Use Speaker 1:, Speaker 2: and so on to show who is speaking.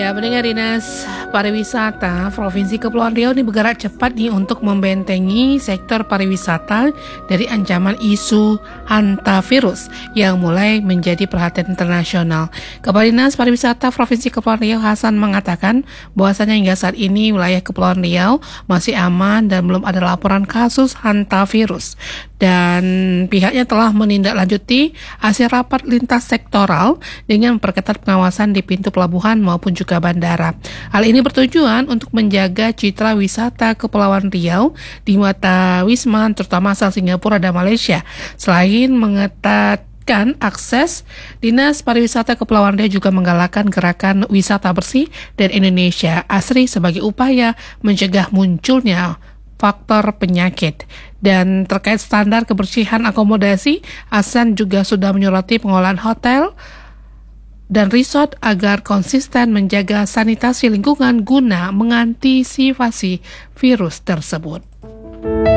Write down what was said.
Speaker 1: Ya, mendengar Dinas Pariwisata Provinsi Kepulauan Riau ini bergerak cepat nih untuk membentengi sektor pariwisata dari ancaman isu hantavirus yang mulai menjadi perhatian internasional. Kepala Dinas Pariwisata Provinsi Kepulauan Riau Hasan mengatakan bahwasanya hingga saat ini wilayah Kepulauan Riau masih aman dan belum ada laporan kasus hantavirus. Dan pihaknya telah menindaklanjuti hasil rapat lintas sektoral dengan memperketat pengawasan di pintu pelabuhan maupun juga bandara. Hal ini bertujuan untuk menjaga citra wisata Kepulauan Riau di mata wisman terutama asal Singapura dan Malaysia. Selain mengetatkan akses, Dinas Pariwisata Kepulauan Riau juga menggalakkan gerakan wisata bersih dan Indonesia Asri sebagai upaya mencegah munculnya faktor penyakit. Dan terkait standar kebersihan akomodasi, Hasan juga sudah menyurati pengelolaan hotel dan resort agar konsisten menjaga sanitasi lingkungan guna mengantisipasi virus tersebut.